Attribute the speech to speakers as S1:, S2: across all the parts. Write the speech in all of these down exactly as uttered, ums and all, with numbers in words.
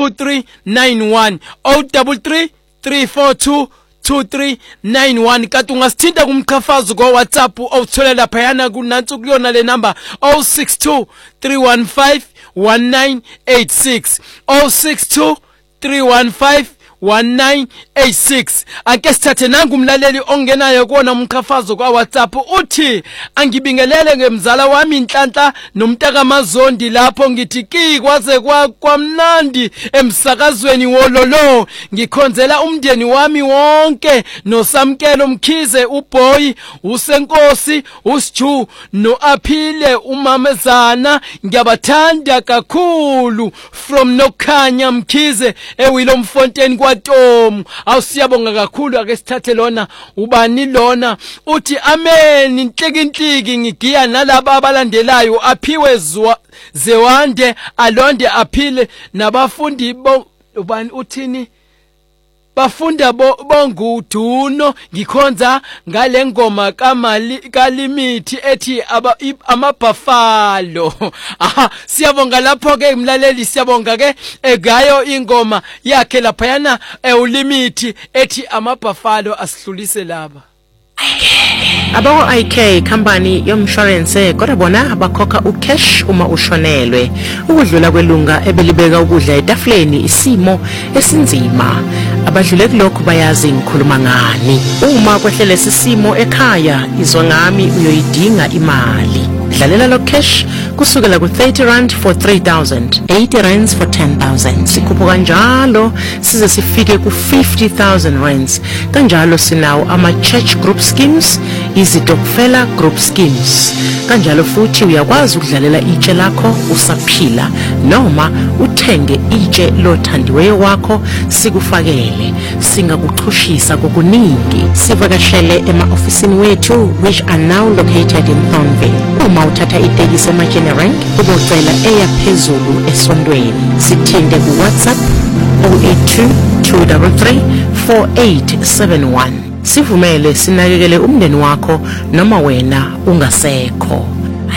S1: two three nine one oh three three three four two two three nine one. Kanti ungasithinta kumqhafazo go WhatsApp awuthola lapha yana kunantsu kuyona le number oh six two three one five one nine eight six oh six two three one five one nine eight six. Ake sithathe nangu umlaleli ongenayo kuona umqhafazo kwa WhatsApp uthi angibingelele ngemzala wami inhlanhla nomntaka Mazondi lapho ngithi ki kwaze kwa kwamnandi emsakazweni wololo ngikhonzela umndeni wami wonke noSamkelo Mkhize uBoy uSenkosi uSju noAphile umamezana ngiyabathanda kakhulu from Nokhanya Mkhize eWillow Fontaine kwa Tom. Awusiyabonga kakhulu. Ake sithathe lona ubani lona uthi amen inhliki inhliki ngigiya nalabo abalandelayo aphiwe zewande alonde aphile nabafundi bo ubani uthini bafunda bonguduno ngikhonza ngale ngoma kamali kalimithi ethi amabhafalo. Aha, siyabonga lapho ke imlaleli, siyabonga ke egayo ingoma yakhe lapha yana ewulimithi ethi amabhafalo asihlulise laba.
S2: Abawo I K company yomshwarense kodwa bona abakhokha ucash uma ushonelwe ukudlula kwelunga ebelibeka ukudla etafuleni isimo esinzima. Abadlule kulokho bayazi ngikhuluma ngani. Uma kwehlele sisimo ekhaya izwa ngami uyoyidinga imali. Dlalela lo cash kusukela ku thirty rand for three thousand, eighty rands for ten thousand. Sikhupha kanjalo size sifike ku fifty thousand rands. Kanjalo sinawo ama church group schemes, izitokfela group schemes. Kanjalo futhi uyakwazi ukudlalela itshe lakho usaphila noma uthenge itshe lothandiweyo wakho sikufakele singakuxhushisa kokuningi. Sivakashele ema ofisini wethu which are now located in Thornville. Uma uthatha itekisi emaGenerank ubocela eya phezulu esondweni sithinde ku WhatsApp oh eight two two three three four eight seven one. Sivumele sinakekele umndeni wakho noma wena ungasekho.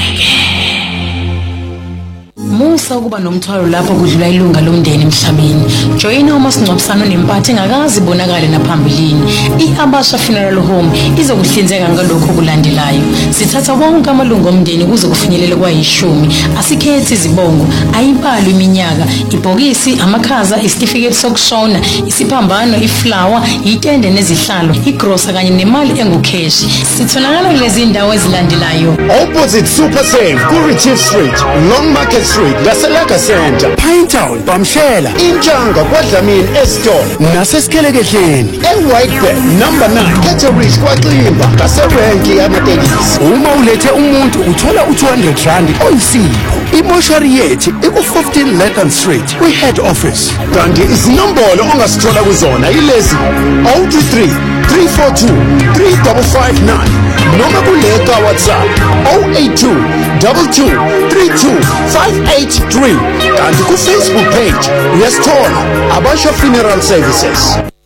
S3: Musa ukuba nomthwalo lapho kudlula ilunga lomndeni emhlabeni. Join umasingcwabisano nempathe engakazi bonakala naphambilini. I-Abasha Funeral Home izokuhlinzeka ngalokho kulandelayo. Sithatha wonke amalungu omndeni kuze kufinyelele kwayishumi. Asikhethi izibongo, ayibhalwe iminyaka, ibhokisi, amakhaza, isitifiketi sokushona, isiphambano, iflower, itende nezihlalo, igrosa kanye nemali engukheshi. Sitholakala kulezi indawo ezilandelayo.
S4: Opposite Super Save, Kurichief Street, Long Market Street, Laselaka Center,
S5: Pinetown, Bamshela,
S4: Injanga, Kwadlamini, Eston,
S5: Naseskelekehleni,
S4: eWhitebird, number nine, Caterich, Kwaklimba, Kaserenki, amatekisi.
S5: Uma ulethe umuntu uthola u two hundred rand oyisipho. Imoshari yethu iku fifteen Letton Street, we head office.
S4: Kanti izinombolo ongasithola kuzona ilezi oh two three three four two three five five nine noma kuleka WhatsApp oh eight two two two three two five eight three. Kanti ku Facebook page uyasithola Abasha Funeral Services.